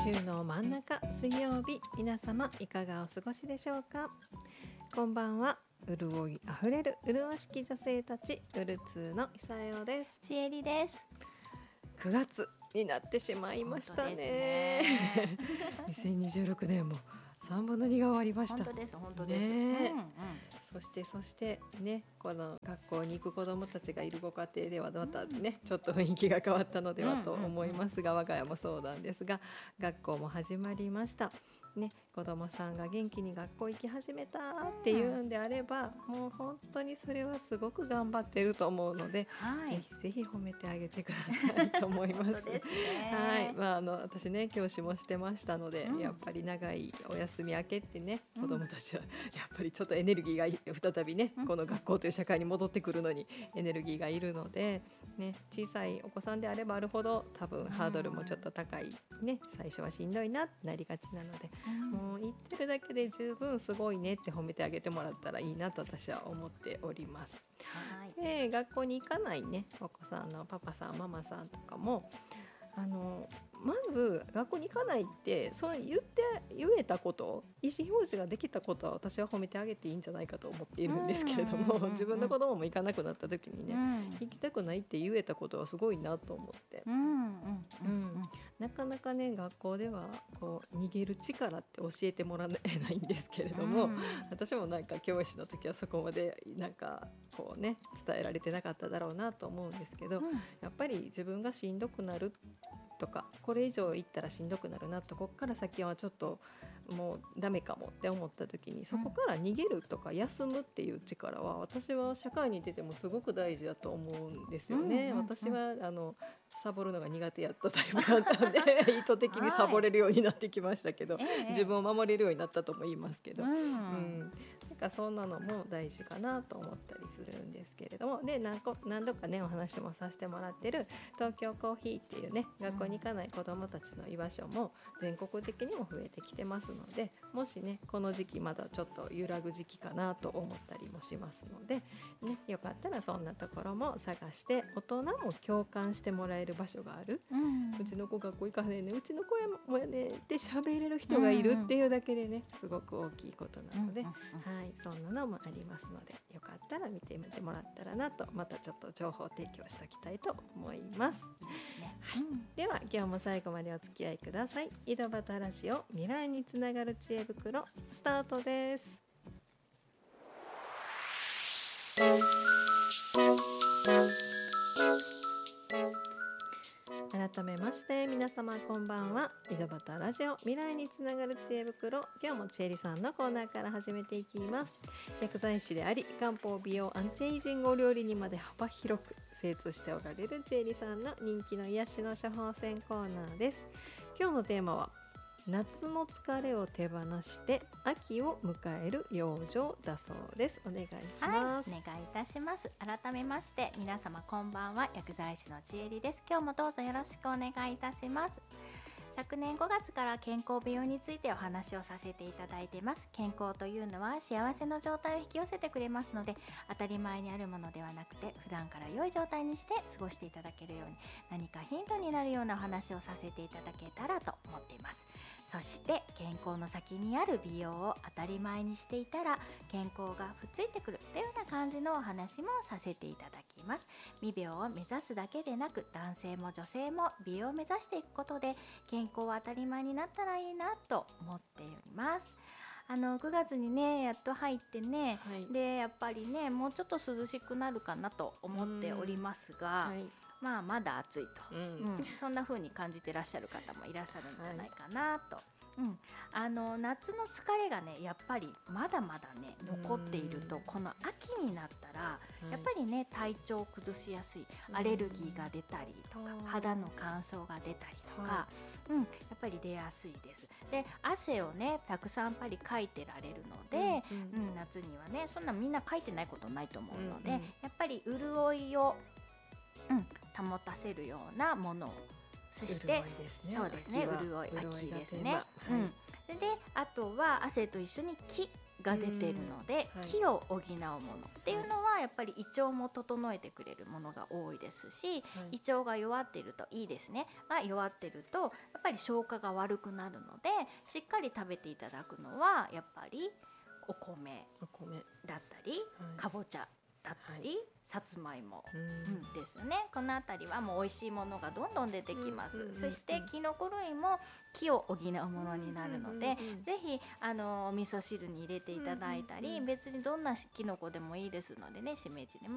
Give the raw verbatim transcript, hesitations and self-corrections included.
週の真ん中水曜日、皆様いかがお過ごしでしょうか。こんばんは。潤いあふれる潤しき女性たち、うるつーの久代です。 ちえりです。 くがつになってしまいましたね。 ねにせんにじゅうろくねんもさんぶんのにが終わりました。 本当です本当です、 ねうんうん、 そしてそしてね、この学校に行く子どもたちがいるご家庭ではまたね、ちょっと雰囲気が変わったのではと思いますが、我が家もそうなんですが、学校も始まりましたね。子どもさんが元気に学校行き始めたっていうんであれば、もう本当にそれはすごく頑張ってると思うので、 はい、 ぜひぜひ褒めてあげてくださいと思います。 本当ですね。 はい、まあ、あの私ね教師もしてましたので、 うんやっぱり長いお休み明けってね、 うん子どもたちはやっぱりちょっとエネルギーが再びね、 うんこの学校という社会に戻ってくるのにエネルギーがいるので、ね、小さいお子さんであればあるほど多分ハードルもちょっと高い、ね、最初はしんどいなってなりがちなので、 うんもう言ってるだけで十分すごいねって褒めてあげてもらったらいいなと私は思っております。 はいで、学校に行かないねお子さんのパパさんママさんとかも、あのまず学校に行かないってそう言って言えたこと、意思表示ができたことは私は褒めてあげていいんじゃないかと思っているんですけれども、 うんうんうんうん自分の子供も行かなくなった時にね、 うん行きたくないって言えたことはすごいなと思って、 うんうんうんなかなかね学校ではこう逃げる力って教えてもらえないんですけれども、 うん私もなんか教師の時はそこまでなんかこうね伝えられてなかっただろうなと思うんですけど、 うんやっぱり自分がしんどくなるとか、これ以上行ったらしんどくなるなと、ここから先はちょっともうダメかもって思った時に、そこから逃げるとか休むっていう力は私は社会に出てもすごく大事だと思うんですよね。 うんうんうん、 私はあのサボるのが苦手やったタイプだったんで意図的にサボれるようになってきましたけど、 ええ自分を守れるようになったとも言いますけど、 うんうんなんかそんなのも大事かなと思ったりするんですけれども、で何個何度かねお話もさせてもらってる東京コーヒーっていうね、学校に行かない子どもたちの居場所も全国的にも増えてきてますので、もしねこの時期まだちょっと揺らぐ時期かなと思ったりもしますので、ね、よかったらそんなところも探して大人も共感してもらえる場所がある、 うんうちの子学校行かへんね、うちの子もやねって喋れる人がいるっていうだけでねすごく大きいことなので、 うんうんうんはい、そんなのもありますので、よかったら見てみてもらったらなと、またちょっと情報提供しておきたいと思います。 いいですね。 では今日も最後までお付き合いください。井戸端ラジオ未来につながる知恵袋スタートです。改めまして皆様こんばんは。井戸端ラジオ未来につながる知恵袋、今日もちえりさんのコーナーから始めていきます。薬剤師であり漢方美容アンチエイジングお料理にまで幅広く精通しておられるちえりさんの人気の癒しの処方箋コーナーです。今日のテーマは夏の疲れを手放して秋を迎える養生だそうです。お願いします。 はい、お願いいたします。改めまして皆様こんばんは、薬剤師のちえりです。今日もどうぞよろしくお願いいたします。昨年ごがつから健康美容についてお話をさせていただいています。健康というのは幸せの状態を引き寄せてくれますので、当たり前にあるものではなくて普段から良い状態にして過ごしていただけるように、何かヒントになるようなお話をさせていただけたらと思っています。そして健康の先にある美容を当たり前にしていたら健康がふっついてくるというような感じのお話もさせていただきます。美美容を目指すだけでなく、男性も女性も美容を目指していくことで健康は当たり前になったらいいなと思っております。あのくがつにねやっと入ってね、 はい、 でやっぱりねもうちょっと涼しくなるかなと思っておりますが、 はい、 まあまだ暑いと、 うんうん、そんな風に感じてらっしゃる方もいらっしゃるんじゃないかなと、はいうん、あの夏の疲れがねやっぱりまだまだね残っていると、この秋になったら、はい、やっぱりね体調を崩しやすい、アレルギーが出たりとか、肌の乾燥が出たりとか、はいうん、やっぱり出やすいです。で汗をねたくさんやっぱりかいてられるので、うんうんうん、夏にはねそんなみんなかいてないことないと思うので、うんうん、やっぱり潤いを、うん、保たせるようなものを、そして潤いですね、 そうですね、潤い、秋ですね、はいうん、であとは汗と一緒に気が出てるので、 はい、 気を補うものっていうのはやっぱり胃腸も整えてくれるものが多いですし、はい、胃腸が弱っているといいですねが弱ってるとやっぱり消化が悪くなるので、しっかり食べていただくのはやっぱりお米だったり、はい、かぼちゃだったり、はい、さつまいも、うん、ですね。このあたりはもう美味しいものがどんどん出てきます、うんうんうんうん、そしてきのこ類も気を補うものになるので、うんうんうん、ぜひあのお味噌汁に入れていただいたり、うんうんうん、別にどんなきのこでもいいですのでね、しめじで